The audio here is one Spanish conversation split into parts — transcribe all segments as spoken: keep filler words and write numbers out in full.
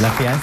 Gracias.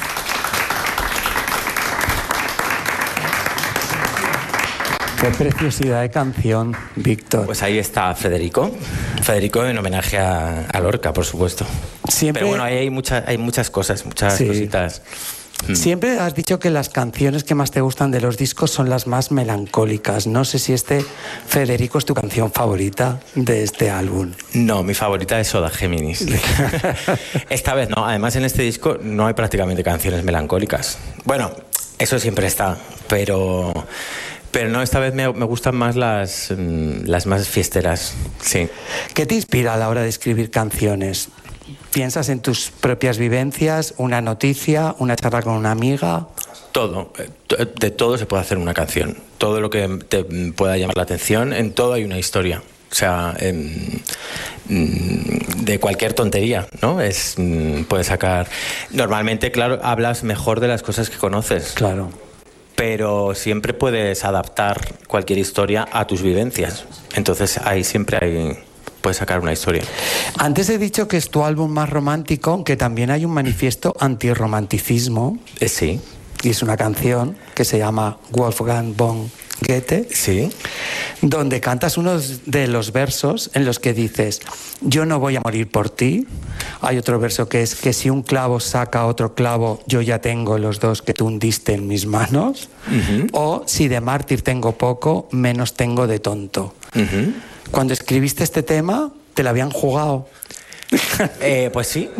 Qué preciosidad de canción, Víctor. Pues ahí está Federico. Federico en homenaje a, a Lorca, por supuesto. Siempre... Pero bueno, ahí hay, mucha, hay muchas cosas, muchas sí. cositas. Siempre has dicho que las canciones que más te gustan de los discos son las más melancólicas. No sé si este Federico es tu canción favorita de este álbum. No, mi favorita es Soda Géminis. Esta vez no. Además, en este disco no hay prácticamente canciones melancólicas. Bueno, eso siempre está, pero... Pero no, esta vez me, me gustan más las, las más fiesteras, sí. ¿Qué te inspira a la hora de escribir canciones? ¿Piensas en tus propias vivencias, una noticia, una charla con una amiga? Todo. De todo se puede hacer una canción. Todo lo que te pueda llamar la atención, en todo hay una historia. O sea, eh, de cualquier tontería, ¿no? Es, puedes sacar... Normalmente, claro, hablas mejor de las cosas que conoces. Claro. Pero siempre puedes adaptar cualquier historia a tus vivencias. Entonces ahí siempre hay, puedes sacar una historia. Antes he dicho que es tu álbum más romántico, aunque también hay un manifiesto antirromanticismo. Eh, sí. Y es una canción que se llama Wolfgang von Goethe. Sí. Donde cantas unos de los versos en los que dices: yo no voy a morir por ti. Hay otro verso que es que si un clavo saca otro clavo, yo ya tengo los dos que tú hundiste en mis manos. Uh-huh. O si de mártir tengo poco, menos tengo de tonto. Uh-huh. Cuando escribiste este tema, ¿te lo habían jugado? Eh, pues sí.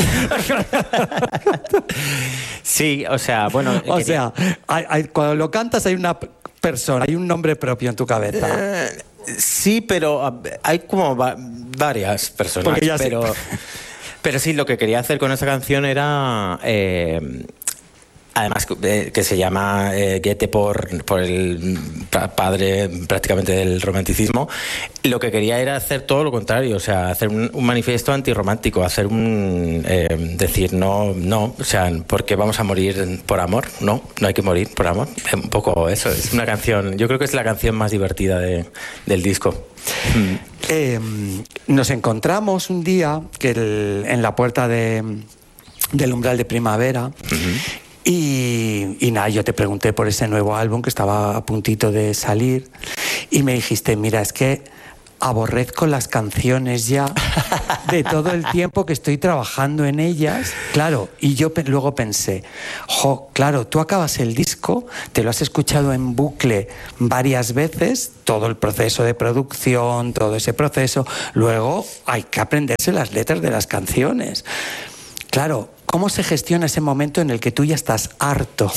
Sí, o sea, bueno... O quería... sea, hay, hay, cuando lo cantas hay una persona, hay un nombre propio en tu cabeza. Uh, sí, pero hay como va varias personas. Pero, sí. pero sí, lo que quería hacer con esa canción era... Eh, Además, eh, que se llama eh, Goethe por, por el padre prácticamente del romanticismo. Lo que quería era hacer todo lo contrario, o sea, hacer un, un manifiesto antirromántico, hacer un... Eh, decir, no, no, o sea, porque vamos a morir por amor, no, no hay que morir por amor. Es un poco eso, es una canción, yo creo que es la canción más divertida de, del disco. Mm. Eh, nos encontramos un día que el, en la puerta de, del umbral de primavera. Uh-huh. Y, y nada, yo te pregunté por ese nuevo álbum que estaba a puntito de salir y me dijiste, mira, es que aborrezco las canciones ya de todo el tiempo que estoy trabajando en ellas. Claro, y yo pe- luego pensé, jo, claro, tú acabas el disco, te lo has escuchado en bucle varias veces, todo el proceso de producción, todo ese proceso, luego hay que aprenderse las letras de las canciones. Claro, ¿cómo se gestiona ese momento en el que tú ya estás harto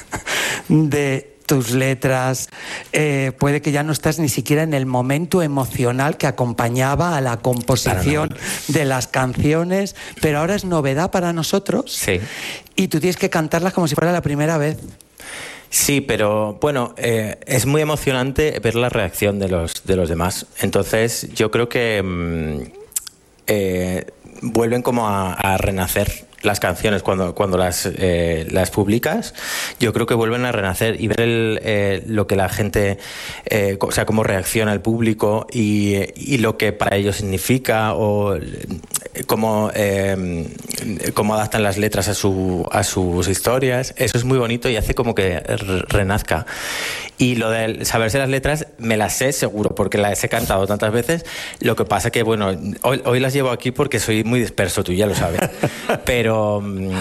de tus letras? Eh, puede que ya no estás ni siquiera en el momento emocional que acompañaba a la composición claro, no. de las canciones, pero ahora es novedad para nosotros. Sí. Y tú tienes que cantarlas como si fuera la primera vez. Sí, pero bueno, eh, es muy emocionante ver la reacción de los, de los demás. Entonces, yo creo que... Mmm, eh, vuelven como a, a renacer las canciones cuando, cuando las, eh, las publicas. Yo creo que vuelven a renacer y ver el, eh, lo que la gente, eh, o sea, cómo reacciona el público y, y lo que para ellos significa o cómo, eh, cómo adaptan las letras a, su, a sus historias. Eso es muy bonito y hace como que renazca. Y lo de saberse las letras me las sé seguro porque las he cantado tantas veces. Lo que pasa que, bueno, hoy, hoy las llevo aquí porque soy muy disperso, tú ya lo sabes. Pero,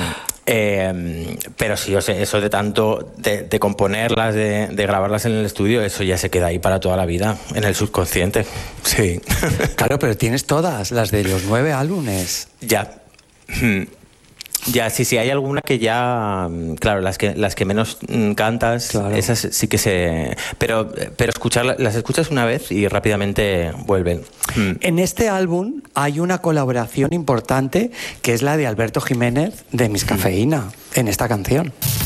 eh, pero sí, o sea, eso de tanto, de, de componerlas, de, de grabarlas en el estudio, eso ya se queda ahí para toda la vida, en el subconsciente. Sí. Claro, pero tienes todas, las de los nueve álbumes. Ya. Ya, sí, sí, hay alguna que ya, claro, las que las que menos cantas, claro. Esas sí que se... Pero, pero escucharlas, las escuchas una vez y rápidamente vuelven. En este álbum hay una colaboración importante que es la de Alberto Jiménez de Miss Cafeína, en esta canción.